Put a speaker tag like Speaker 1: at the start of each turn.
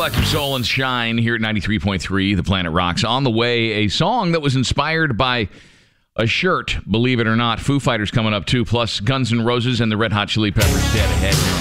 Speaker 1: Collective Soul and Shine here at 93.3, The Planet Rocks. On the way, a song that was inspired by a shirt, believe it or not. Foo Fighters coming up, too, plus Guns N' Roses and the Red Hot Chili Peppers dead ahead.